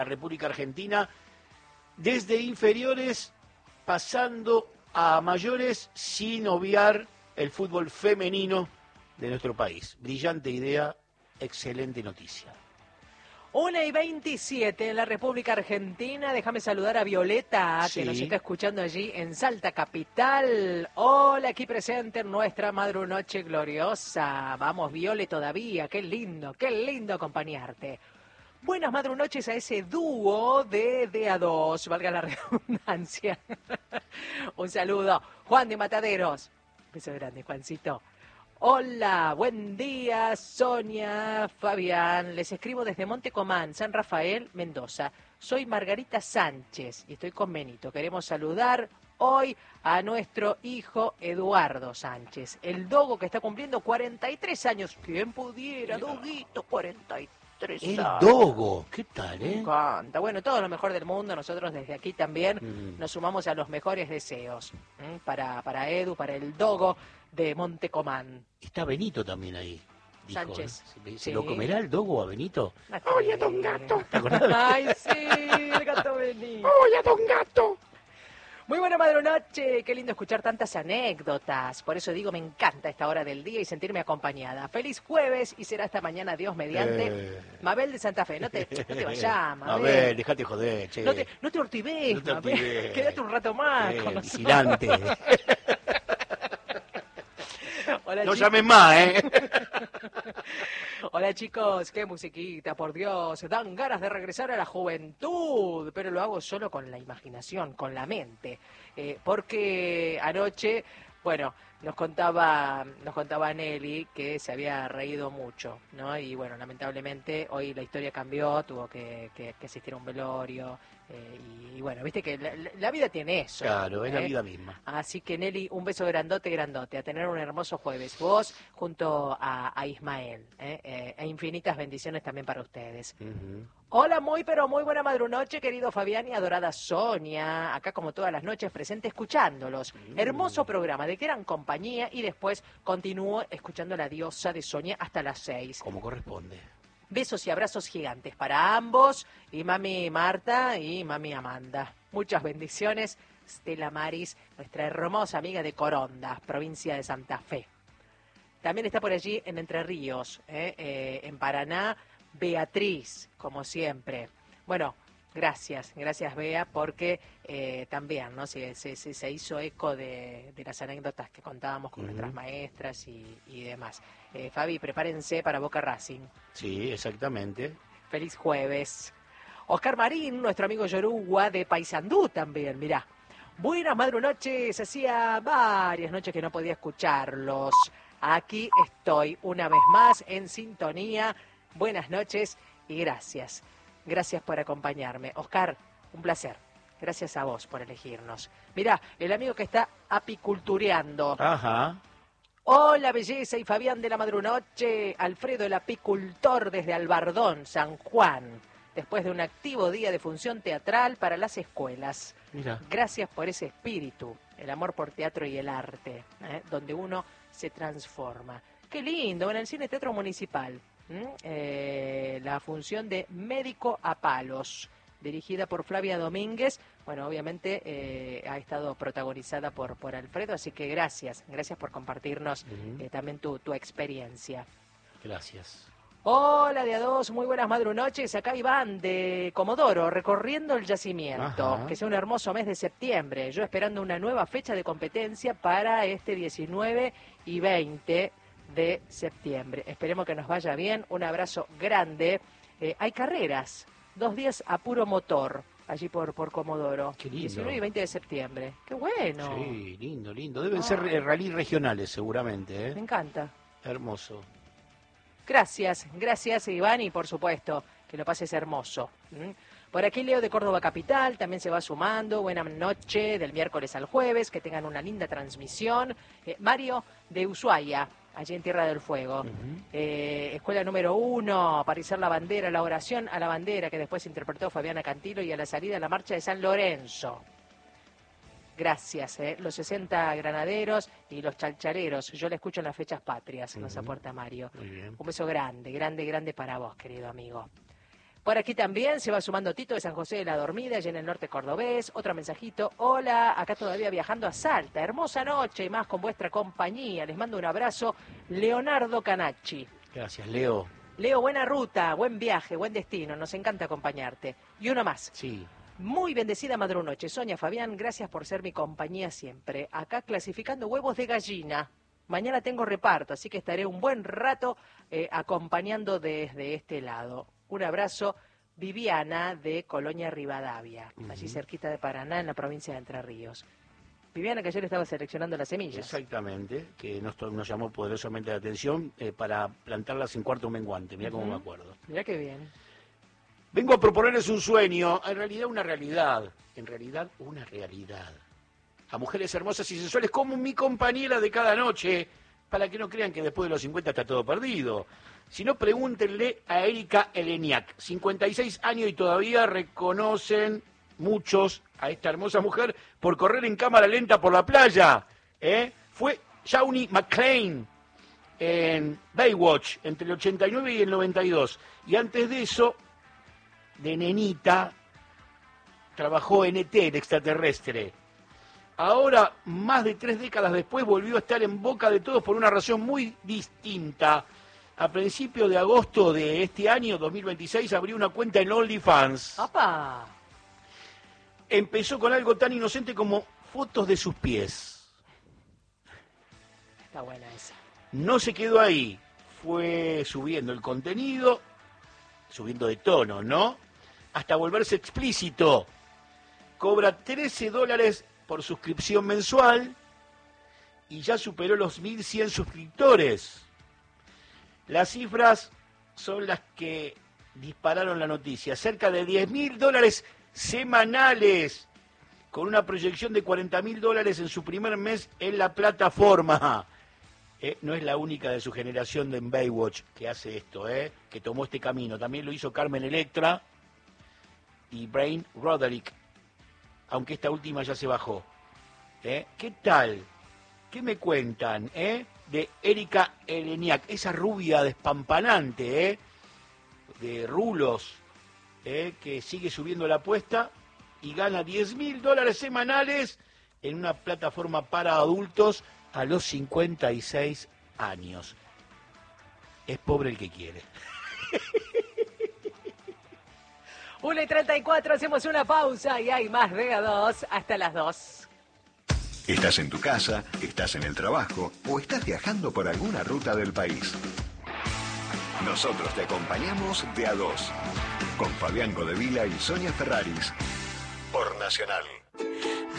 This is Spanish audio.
la República Argentina, desde inferiores pasando a mayores, sin obviar el fútbol femenino de nuestro país. Brillante idea, excelente noticia. 1:27 en la República Argentina. Déjame saludar a Violeta, que nos está escuchando allí en Salta Capital. Hola, aquí presente en nuestra Madrunoche gloriosa. Vamos, Viole, todavía. Qué lindo acompañarte. Buenas madrunoches a ese dúo de A2, valga la redundancia. Un saludo. Juan de Mataderos. Beso grande, Juancito. Hola, buen día, Sonia, Fabián. Les escribo desde Montecomán, San Rafael, Mendoza. Soy Margarita Sánchez y estoy con Benito. Queremos saludar hoy a nuestro hijo Eduardo Sánchez, el dogo que está cumpliendo 43 años. ¿Quién pudiera, doguito, 43 El años? dogo, ¿qué tal, Me encanta. Bueno, todo lo mejor del mundo. Nosotros desde aquí también nos sumamos a los mejores deseos para Edu, para el dogo de Montecomán. Está Benito también ahí. Dijo, Sánchez. ¿Se lo comerá el dogo a Benito? Oye, don Gato. Ay, sí, el gato Benito. Oye, don Gato. Muy buena madrunoche, qué lindo escuchar tantas anécdotas. Por eso digo, me encanta esta hora del día y sentirme acompañada. Feliz jueves y será hasta mañana, Dios mediante. Mabel de Santa Fe, no te vayas, Mabel. Mabel, dejate joder, che. No te ortives, Mabel. Quédate un rato más con nosotros. Vigilante. Hola, no chicos. llames más, Hola chicos, qué musiquita, por Dios. Dan ganas de regresar a la juventud, pero lo hago solo con la imaginación, con la mente. Porque anoche, bueno, nos contaba Nelly que se había reído mucho, ¿no? Y bueno, lamentablemente hoy la historia cambió, tuvo que asistir a un velorio. Y bueno, viste que la vida tiene eso. Claro, es la vida misma. Así que Nelly, un beso grandote, a tener un hermoso jueves. Vos junto a Ismael, e infinitas bendiciones también para ustedes. Hola, pero muy buena madrunoche, querido Fabián y adorada Sonia. Acá como todas las noches presente escuchándolos. Hermoso programa, de gran compañía, y después continúo escuchando la diosa de Sonia hasta las 6. Como corresponde. Besos y abrazos gigantes para ambos, y mami Marta y mami Amanda. Muchas bendiciones, Stella Maris, nuestra hermosa amiga de Coronda, provincia de Santa Fe. También está por allí en Entre Ríos, en Paraná, Beatriz, como siempre. Bueno, gracias Bea, porque también, ¿no? Se hizo eco de las anécdotas que contábamos con nuestras maestras y demás. Fabi, prepárense para Boca Racing. Sí, exactamente. Feliz jueves. Oscar Marín, nuestro amigo Yoruba de Paysandú también, mirá. Buenas madrunoches, hacía varias noches que no podía escucharlos. Aquí estoy una vez más en sintonía. Buenas noches y gracias. Gracias por acompañarme. Oscar, un placer. Gracias a vos por elegirnos. Mirá, el amigo que está apicultureando. Ajá. Hola, belleza y Fabián de la madrunoche. Alfredo, el apicultor desde Albardón, San Juan. Después de un activo día de función teatral para las escuelas. Mira. Gracias por ese espíritu, el amor por teatro y el arte, donde uno se transforma. Qué lindo, en el Cine Teatro Municipal. La función de Médico a Palos, dirigida por Flavia Domínguez. Bueno, obviamente ha estado protagonizada por Alfredo, así que gracias por compartirnos también tu experiencia. Gracias. Hola de A2, muy buenas madrunoches. Acá Iván de Comodoro, recorriendo el yacimiento. Ajá. Que sea un hermoso mes de septiembre. Yo esperando una nueva fecha de competencia para este 19 y 20 de septiembre. Esperemos que nos vaya bien. Un abrazo grande. Hay carreras, 2 días a puro motor, allí por Comodoro. Qué lindo. 19 y 20 de septiembre. ¡Qué bueno! Sí, lindo. Deben ser rally regionales seguramente, Me encanta. Hermoso. Gracias Iván, y por supuesto que lo pases hermoso. Por aquí Leo de Córdoba Capital también se va sumando. Buena noche del miércoles al jueves, que tengan una linda transmisión. Mario de Ushuaia, allí en Tierra del Fuego. Escuela número 1, para izar la bandera, la oración a la bandera que después interpretó Fabiana Cantilo, y a la salida la marcha de San Lorenzo. Gracias, los 60 granaderos y los chalchareros. Yo le escucho en las fechas patrias, nos aporta Mario. Muy bien. Un beso grande para vos, querido amigo. Por aquí también se va sumando Tito de San José de la Dormida, allá en el norte cordobés. Otro mensajito. Hola, acá todavía viajando a Salta. Hermosa noche y más con vuestra compañía. Les mando un abrazo. Leonardo Canacci. Gracias, Leo. Leo, buena ruta, buen viaje, buen destino. Nos encanta acompañarte. Y uno más. Sí. Muy bendecida madrunoche. Sonia, Fabián, gracias por ser mi compañía siempre. Acá clasificando huevos de gallina. Mañana tengo reparto, así que estaré un buen rato acompañando desde este lado. Un abrazo, Viviana de Colonia Rivadavia, allí cerquita de Paraná, en la provincia de Entre Ríos. Viviana, que ayer estaba seleccionando las semillas. Exactamente, que nos llamó poderosamente la atención para plantarlas en cuarto menguante. Mirá cómo me acuerdo. Mirá qué bien. Vengo a proponerles un sueño, en realidad una realidad. En realidad una realidad. A mujeres hermosas y sensuales como mi compañera de cada noche, para que no crean que después de los 50 está todo perdido. Si no, pregúntenle a Erika Eleniak, 56 años y todavía reconocen muchos a esta hermosa mujer por correr en cámara lenta por la playa. Fue Shawnee McClain en Baywatch entre el 89 y el 92. Y antes de eso, de nenita, trabajó en ET, el extraterrestre. Ahora, más de 3 décadas después, volvió a estar en boca de todos por una razón muy distinta. A principios de agosto de este año, 2026, abrió una cuenta en OnlyFans. ¡Opa! Empezó con algo tan inocente como fotos de sus pies. Está buena esa. No se quedó ahí. Fue subiendo el contenido, subiendo de tono, ¿no? Hasta volverse explícito. Cobra $13 por suscripción mensual y ya superó los 1.100 suscriptores. Las cifras son las que dispararon la noticia. Cerca de $10.000 semanales, con una proyección de $40.000 en su primer mes en la plataforma. No es la única de su generación de Baywatch que hace esto, que tomó este camino. También lo hizo Carmen Electra y Brain Roderick, aunque esta última ya se bajó. ¿Qué tal? ¿Qué me cuentan, de Erika Eleniak, esa rubia despampanante, de rulos, que sigue subiendo la apuesta y gana $10.000 semanales en una plataforma para adultos a los 56 años? Es pobre el que quiere. 1:34, hacemos una pausa y hay más de A2 hasta las 2. Estás en tu casa, estás en el trabajo o estás viajando por alguna ruta del país. Nosotros te acompañamos de A2 con Fabián Codevila y Sonia Ferraris por Nacional.